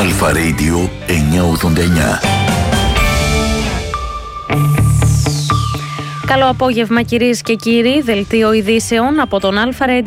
Αλφα Radio 989. Καλό απόγευμα κυρίες και κύριοι, δελτίο ειδήσεων από τον Αλφα Radio 989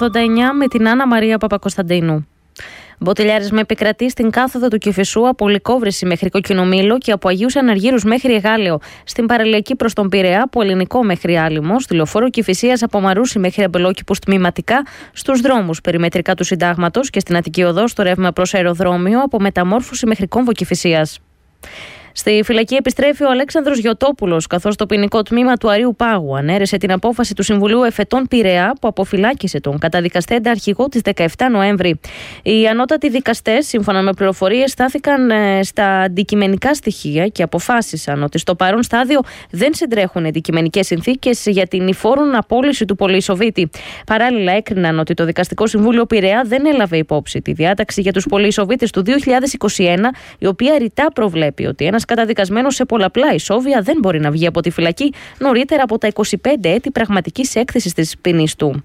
με την Άννα Μαρία Παπακοσταντίνου. Μποτιλιάρισμα επικρατεί στην κάθοδο του Κηφισού από Λυκόβρηση μέχρι Κοκκινομήλο και από Αγίους Αναργύρους μέχρι Εγάλεο. Στην παραλιακή προς τον Πειραιά από Ελληνικό μέχρι Άλυμο, στη λεωφόρο Κηφισίας από Μαρούσι μέχρι Αμπελόκηπους τμήματικά, στους δρόμους περιμετρικά του Συντάγματος και στην Αττική Οδό στο ρεύμα προς αεροδρόμιο από Μεταμόρφωση μέχρι Κόμβο Κηφισίας. Στη φυλακή επιστρέφει ο Αλέξανδρος Γιωτόπουλος, καθώς το ποινικό τμήμα του Αρείου Πάγου ανέρεσε την απόφαση του Συμβουλίου Εφετών Πειραιά που αποφυλάκησε τον καταδικαστέντα αρχηγό της 17 Νοέμβρη. Οι ανώτατοι δικαστές, σύμφωνα με πληροφορίες, στάθηκαν στα αντικειμενικά στοιχεία και αποφάσισαν ότι στο παρόν στάδιο δεν συντρέχουν αντικειμενικές συνθήκες για την υφόρον απόλυση του πολυεισοβήτη. Παράλληλα, έκριναν ότι το Δικαστικό Συμβούλιο Πειραιά δεν έλαβε υπόψη τη διάταξη για τους πολυεισοβήτες του 2021, η οποία ρητά προβλέπει ότι ένας καταδικασμένος σε πολλαπλά ισόβια δεν μπορεί να βγει από τη φυλακή νωρίτερα από τα 25 έτη πραγματικής έκθεσης της ποινής του.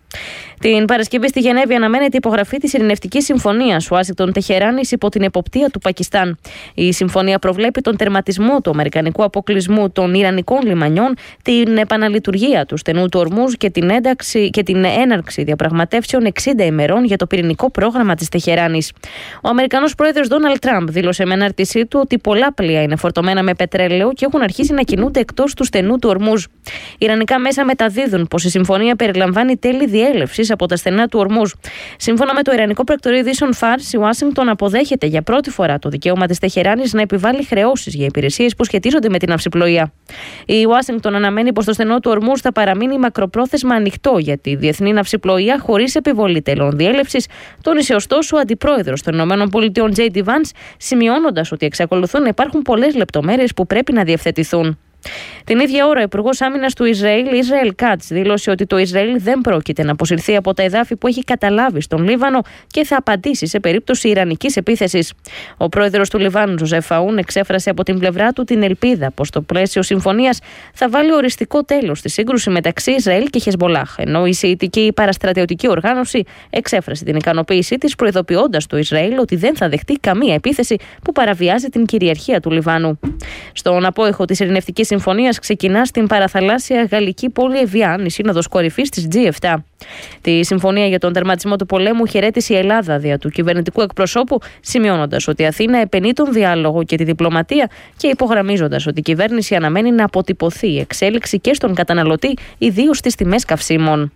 Την Παρασκευή στη Γενέβη αναμένεται η υπογραφή της Ειρηνευτικής Συμφωνίας Ουάσιγκτον-Τεχεράνης υπό την εποπτεία του Πακιστάν. Η συμφωνία προβλέπει τον τερματισμό του αμερικανικού αποκλεισμού των Ιρανικών λιμανιών, την επαναλειτουργία του στενού του Ορμούζ και την έναρξη διαπραγματεύσεων 60 ημερών για το πυρηνικό πρόγραμμα της Τεχεράνης. Ο Αμερικανός πρόεδρος Ντόναλντ Τραμπ δήλωσε με ανάρτησή του ότι πολλά πλοία είναι φορτωμένα με πετρέλαιο και έχουν αρχίσει να κινούνται εκτός του στενού του Ορμούζ. Ιρανικά μέσα μεταδίδουν πως η συμφωνία περιλαμβάνει τέλη διέλευσης από τα στενά του Ορμούζ. Σύμφωνα με το Ιρανικό Πρακτορείο Ειδήσεων Φάρς, η Ουάσιγκτον αποδέχεται για πρώτη φορά το δικαίωμα της Τεχεράνης να επιβάλλει χρεώσεις για υπηρεσίες που σχετίζονται με την ναυσιπλοεία. Η Ουάσιγκτον αναμένει πως το στενό του Ορμούζ θα παραμείνει μακροπρόθεσμα ανοιχτό για τη διεθνή ναυσιπλοεία χωρίς επιβολή τελών διέλευσης, τόνισε ωστόσο ο αντιπρόεδρος των ΗΠΑ J.D. Vance, σημειώνοντας ότι εξακολουθούν να υπάρχουν πολλές λεπτομέρειες που πρέπει να διευθετηθούν. Την ίδια ώρα, ο Υπουργός Άμυνας του Ισραήλ Κάτς, δήλωσε ότι το Ισραήλ δεν πρόκειται να αποσυρθεί από τα εδάφη που έχει καταλάβει στον Λίβανο και θα απαντήσει σε περίπτωση ιρανικής επίθεσης. Ο πρόεδρος του Λιβάνου, Ζωζεφ Αούν, εξέφρασε από την πλευρά του την ελπίδα πως το πλαίσιο συμφωνίας θα βάλει οριστικό τέλος στη σύγκρουση μεταξύ Ισραήλ και Χεσμολάχ, ενώ η Σιητική παραστρατιωτική οργάνωση εξέφρασε την ικανοποίησή της, προειδοποιώντας το Ισραήλ ότι δεν θα δεχτεί καμία επίθεση που παραβιάζει την κυριαρχία του Λιβάνου. Στον απόϊχο της ειρηνευτικής συμφωνίας ξεκινά στην παραθαλάσσια γαλλική πόλη Εβιάν η Σύνοδος Κορυφής της G7. Τη συμφωνία για τον τερματισμό του πολέμου χαιρέτησε η Ελλάδα δια του κυβερνητικού εκπροσώπου, σημειώνοντας ότι η Αθήνα επενεί τον διάλογο και τη διπλωματία και υπογραμμίζοντας ότι η κυβέρνηση αναμένει να αποτυπωθεί η εξέλιξη και στον καταναλωτή, ιδίως στις τιμές καυσίμων.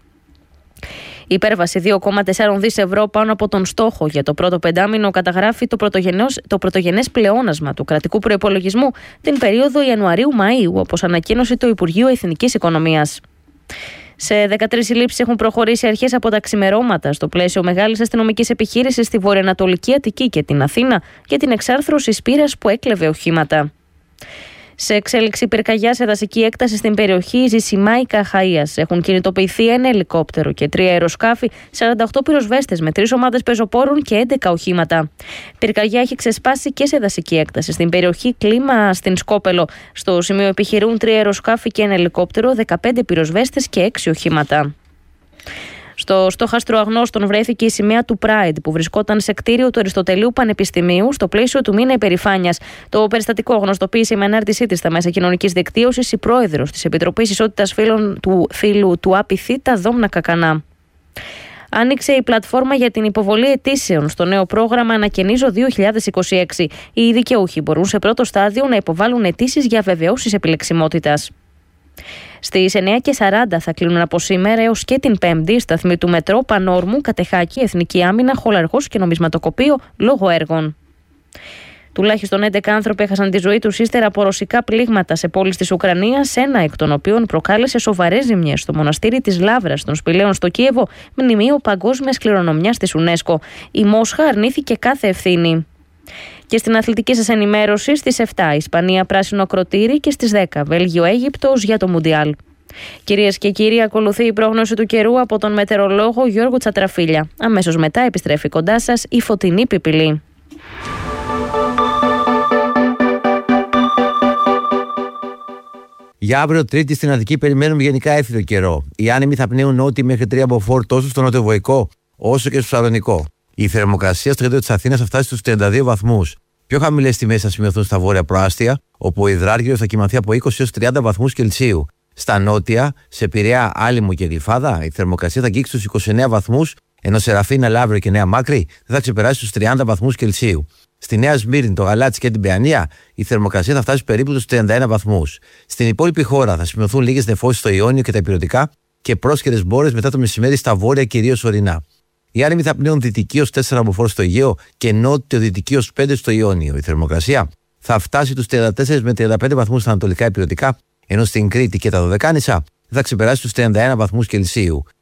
Η υπέρβαση 2,4 δις ευρώ πάνω από τον στόχο για το πρώτο πεντάμηνο καταγράφει το πρωτογενές πλεόνασμα του κρατικού προϋπολογισμού την περίοδο Ιανουαρίου-Μαΐου, όπως ανακοίνωσε το Υπουργείο Εθνικής Οικονομίας. Σε 13 συλλήψεις έχουν προχωρήσει αρχές από τα ξημερώματα στο πλαίσιο μεγάλης αστυνομικής επιχείρησης στη βορειοανατολική Αττική και την Αθήνα για την εξάρθρωση σπήρας που έκλεβε οχήματα. Σε εξέλιξη πυρκαγιά σε δασική έκταση στην περιοχή Ζησιμάικα Χαΐας έχουν κινητοποιηθεί ένα ελικόπτερο και 3 αεροσκάφη, 48 πυροσβέστες με 3 ομάδες πεζοπόρων και 11 οχήματα. Πυρκαγιά έχει ξεσπάσει και σε δασική έκταση στην περιοχή Κλίμα στην Σκόπελο. Στο σημείο επιχειρούν 3 αεροσκάφη και ένα ελικόπτερο, 15 πυροσβέστες και 6 οχήματα. Στο στόχαστρο Αγνώστων βρέθηκε η σημαία του Pride που βρισκόταν σε κτίριο του Αριστοτελείου Πανεπιστημίου στο πλαίσιο του μήνα υπερηφάνειας. Το περιστατικό γνωστοποίησε με ανάρτησή της στα μέσα κοινωνικής δικτύωσης η πρόεδρος της Επιτροπής Ισότητας Φύλου του ΑΠΙΘ, Δόμνα Κακανά. Άνοιξε η πλατφόρμα για την υποβολή αιτήσεων στο νέο πρόγραμμα Ανακαινίζω 2026. Οι δικαιούχοι μπορούν σε πρώτο στάδιο να υποβάλουν αιτήσεις για βεβαιώσεις επιλεξιμότητας. Στις 9:40 θα κλείνουν από σήμερα έως και την Πέμπτη σταθμοί του Μετρό, Πανόρμου, Κατεχάκη, Εθνική Άμυνα, Χολαργός και Νομισματοκοπείο λόγω έργων. Τουλάχιστον 11 άνθρωποι έχασαν τη ζωή τους ύστερα από ρωσικά πλήγματα σε πόλεις της Ουκρανίας, ένα εκ των οποίων προκάλεσε σοβαρές ζημιές στο μοναστήρι της Λάβρας των Σπηλαίων στο Κίεβο, μνημείο παγκόσμιας κληρονομιάς της UNESCO. Η Μόσχα αρνήθηκε κάθε ευθύνη. Και στην αθλητική σας ενημέρωση, στις 7 Ισπανία πράσινο ακροτήρι και στις 10 Βέλγιο-Αίγυπτος για το Μουντιάλ. Κυρίες και κύριοι, ακολουθεί η πρόγνωση του καιρού από τον μετεωρολόγο Γιώργο Τσατραφίλια. Αμέσως μετά επιστρέφει κοντά σας η Φωτεινή Πιπηλή. Για αύριο Τρίτη στην Αττική περιμένουμε γενικά έφιδο καιρό. Οι άνεμοι θα πνέουν νότιοι μέχρι 3 μποφόρ τόσο στο νοτιοβοϊκό όσο και στο Σαλονικό. Η θερμοκρασία στο κέντρο της Αθήνας θα φτάσει στους 32 βαθμούς. Πιο χαμηλές τιμές θα σημειωθούν στα βόρεια προάστια, όπου ο υδράργυρος θα κοιμαθεί από 20 έως 30 βαθμούς Κελσίου. Στα νότια, σε Πειραιά, Άλυμο και Γλυφάδα, η θερμοκρασία θα αγγίξει στους 29 βαθμούς, ενώ σε Ραφίνα, Λαύριο και Νέα Μάκρη δεν θα ξεπεράσει στους 30 βαθμούς Κελσίου. Στη Νέα Σμύρνη, το Γαλάτσι και την Παιανία, η θερμοκρασία θα φτάσει περίπου στους 31 βαθμούς. Στην υπόλοιπη χώρα θα σημειωθούν λίγες νεφώσεις στο Ιόνιο και τα Ηπειρωτικά και πρόσχερες μπόρες μετά το μεσημέρι στα βόρεια, κυρίως ορεινά. Οι άνεμοι θα πνέουν δυτική ως 4 μποφόρ στο Αιγαίο και νότιο-δυτική ως 5 στο Ιόνιο. Η θερμοκρασία θα φτάσει τους 34 με 35 βαθμούς στα ανατολικά Ηπειρωτικά, ενώ στην Κρήτη και τα Δωδεκάνησα θα ξεπεράσει τους 31 βαθμούς Κελσίου.